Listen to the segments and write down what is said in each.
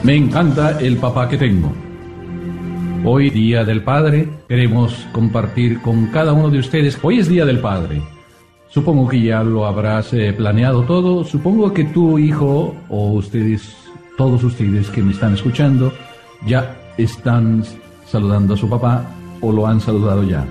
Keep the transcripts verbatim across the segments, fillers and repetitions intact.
Me encanta el papá que tengo. Hoy, Día del Padre, queremos compartir con cada uno de ustedes. Hoy es Día del Padre. Supongo que ya lo habrás eh, planeado todo. Supongo que tu hijo o ustedes, todos ustedes que me están escuchando, ya están saludando a su papá o lo han saludado ya.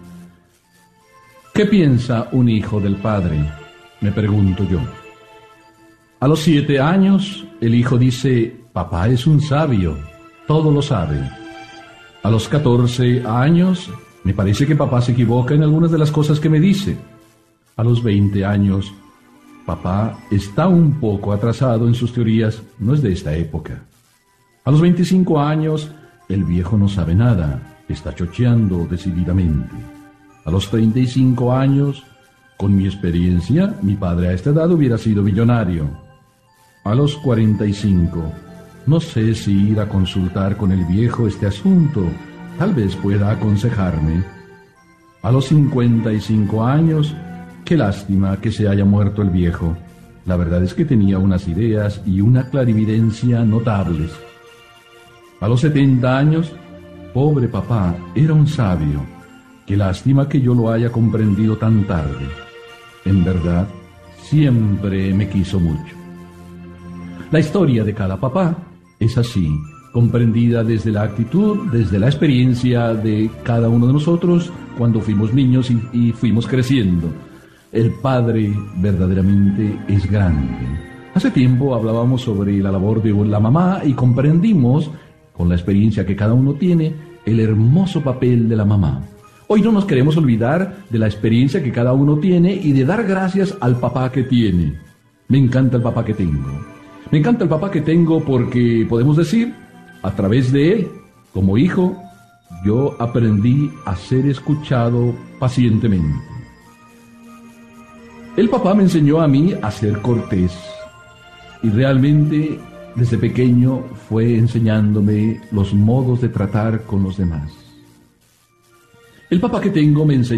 ¿Qué piensa un hijo del padre? Me pregunto yo. A los siete años, el hijo dice: papá es un sabio, todo lo sabe. A los catorce años, me parece que papá se equivoca en algunas de las cosas que me dice. A los veinte años, papá está un poco atrasado en sus teorías, no es de esta época. A los veinticinco años, el viejo no sabe nada, está chocheando decididamente. A los treinta y cinco años, con mi experiencia, mi padre a esta edad hubiera sido millonario. A los cuarenta y cinco, no sé si ir a consultar con el viejo este asunto, tal vez pueda aconsejarme. A los cincuenta y cinco años, qué lástima que se haya muerto el viejo. La verdad es que tenía unas ideas y una clarividencia notables. A los setenta años, pobre papá, era un sabio. Qué lástima que yo lo haya comprendido tan tarde. En verdad, siempre me quiso mucho. La historia de cada papá es así, comprendida desde la actitud, desde la experiencia de cada uno de nosotros cuando fuimos niños y, y fuimos creciendo. El padre verdaderamente es grande. Hace tiempo hablábamos sobre la labor de la mamá y comprendimos, con la experiencia que cada uno tiene, el hermoso papel de la mamá. Hoy no nos queremos olvidar de la experiencia que cada uno tiene y de dar gracias al papá que tiene. Me encanta el papá que tengo. Me encanta el papá que tengo porque podemos decir, a través de él, como hijo, yo aprendí a ser escuchado pacientemente. El papá me enseñó a mí a ser cortés y realmente desde pequeño fue enseñándome los modos de tratar con los demás. El papá que tengo me enseñó